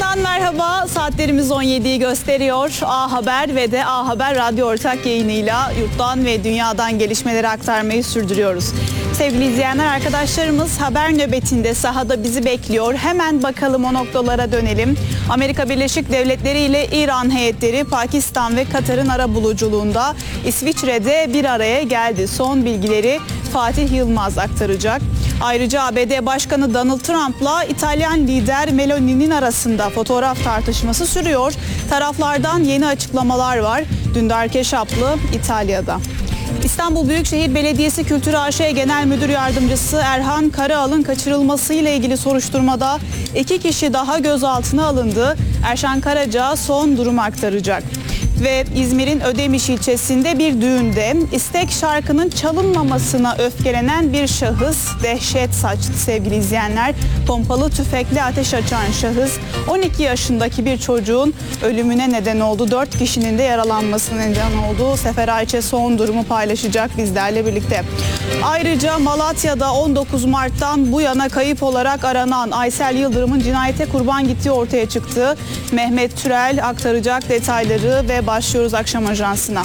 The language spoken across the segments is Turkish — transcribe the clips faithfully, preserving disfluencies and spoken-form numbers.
Yeniden merhaba. Saatlerimiz on yediyi gösteriyor. A Haber ve de A Haber Radyo ortak yayınıyla yurttan ve dünyadan gelişmeleri aktarmayı sürdürüyoruz. Sevgili izleyenler, arkadaşlarımız haber nöbetinde sahada bizi bekliyor. Hemen bakalım, o noktalara dönelim. Amerika Birleşik Devletleri ile İran heyetleri Pakistan ve Katar'ın arabuluculuğunda İsviçre'de bir araya geldi. Son bilgileri Fatih Yılmaz aktaracak. Ayrıca A B D Başkanı Donald Trump'la İtalyan lider Meloni'nin arasında fotoğraf tartışması sürüyor. Taraflardan yeni açıklamalar var. Dündar Keşaplı İtalya'da. İstanbul Büyükşehir Belediyesi Kültür A Ş Genel Müdür Yardımcısı Erhan Karaal'ın kaçırılmasıyla ilgili soruşturmada iki kişi daha gözaltına alındı. Erşan Karaca son durumu aktaracak. Ve İzmir'in Ödemiş ilçesinde bir düğünde istek şarkının çalınmamasına öfkelenen bir şahıs dehşet saçtı sevgili izleyenler. Pompalı tüfekle ateş açan şahıs on iki yaşındaki bir çocuğun ölümüne neden oldu. dört kişinin de yaralanmasına neden oldu. Sefer Ayçe son durumu paylaşacak bizlerle birlikte. Ayrıca Malatya'da on dokuz Mart'tan bu yana kayıp olarak aranan Aysel Yıldırım'ın cinayete kurban gittiği ortaya çıktı. Mehmet Türel aktaracak detayları ve başlıyoruz akşam ajansına.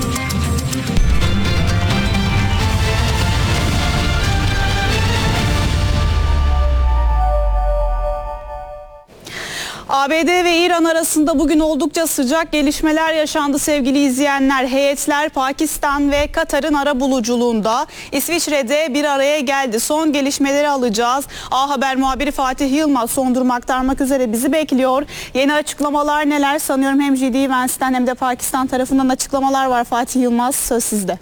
A B D ve İran arasında bugün oldukça sıcak gelişmeler yaşandı sevgili izleyenler. Heyetler Pakistan ve Katar'ın arabuluculuğunda İsviçre'de bir araya geldi. Son gelişmeleri alacağız. A Haber muhabiri Fatih Yılmaz son durumu aktarmak üzere bizi bekliyor. Yeni açıklamalar neler? Sanıyorum hem J D Vance'den hem de Pakistan tarafından açıklamalar var. Fatih Yılmaz, söz sizde.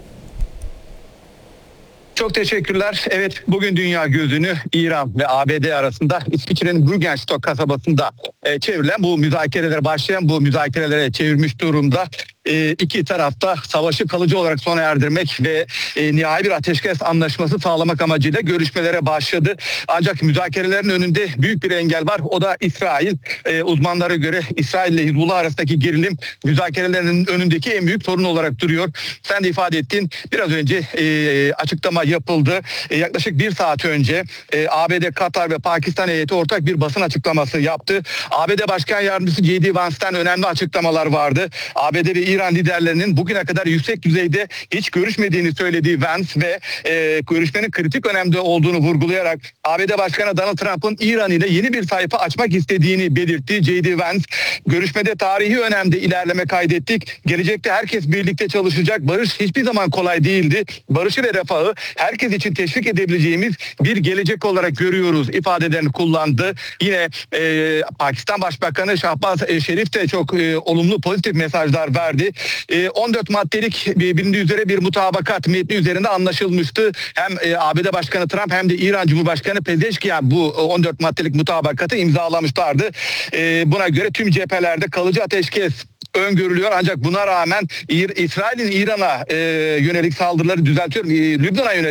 Çok teşekkürler. Evet, bugün dünya gözünü İran ve A B D arasında İsviçre'nin Bürgenstock kasabasında e, çevrilen bu müzakerelere başlayan bu müzakerelere çevirmiş durumda. E, iki tarafta savaşı kalıcı olarak sona erdirmek ve e, nihai bir ateşkes anlaşması sağlamak amacıyla görüşmelere başladı. Ancak müzakerelerin önünde büyük bir engel var. O da İsrail. E, uzmanlara göre İsrail ile Hizbullah arasındaki gerilim müzakerelerinin önündeki en büyük sorun olarak duruyor. Sen de ifade ettin. Biraz önce e, açıklama yapıldı. E, yaklaşık bir saat önce e, A B D, Katar ve Pakistan heyeti ortak bir basın açıklaması yaptı. A B D Başkan Yardımcısı J D Vance'ten önemli açıklamalar vardı. A B D ve İran liderlerinin bugüne kadar yüksek düzeyde hiç görüşmediğini söylediği Vance ve e, görüşmenin kritik önemde olduğunu vurgulayarak A B D Başkanı Donald Trump'ın İran ile yeni bir sayfa açmak istediğini belirtti. J D Vance, görüşmede tarihi önemde ilerleme kaydettik. Gelecekte herkes birlikte çalışacak. Barış hiçbir zaman kolay değildi. Barışı ve refahı herkes için teşvik edebileceğimiz bir gelecek olarak görüyoruz ifadelerini kullandı. Yine e, Pakistan Başbakanı Şahbaz Şerif de çok e, olumlu pozitif mesajlar verdi. E, on dört maddelik bilindiği üzere bir mutabakat metni üzerinde anlaşılmıştı. Hem e, A B D Başkanı Trump hem de İran Cumhurbaşkanı Pezeşkiyan bu on dört maddelik mutabakatı imzalamışlardı. E, buna göre tüm cephelerde kalıcı ateşkes öngörülüyor, ancak buna rağmen İsrail'in İran'a e, yönelik saldırıları düzeltiyorum, e, Lübnan'a yönelik